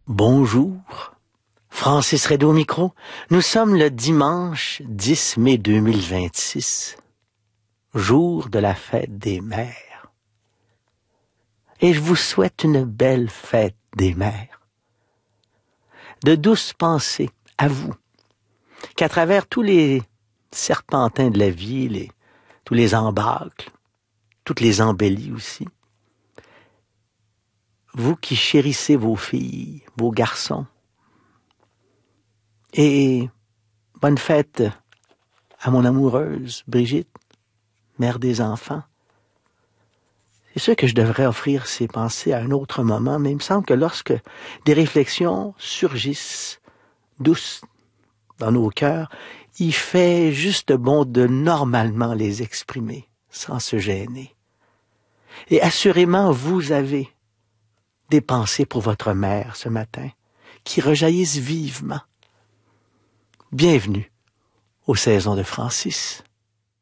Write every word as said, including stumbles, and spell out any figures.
Bonjour, Francis Redé au micro. Nous sommes le dimanche dix mai deux mille vingt-six, jour de la fête des mères. Et je vous souhaite une belle fête des mères. De douces pensées à vous, qu'à travers tous les serpentins de la vie, les, tous les embâcles, toutes les embellies aussi, vous qui chérissez vos filles, vos garçons, et bonne fête à mon amoureuse, Brigitte, mère des enfants. C'est sûr que je devrais offrir ces pensées à un autre moment, mais il me semble que lorsque des réflexions surgissent, douces, dans nos cœurs, il fait juste bon de normalement les exprimer, sans se gêner. Et assurément, vous avez des pensées pour votre mère ce matin, qui rejaillissent vivement. Bienvenue aux saisons de Francis.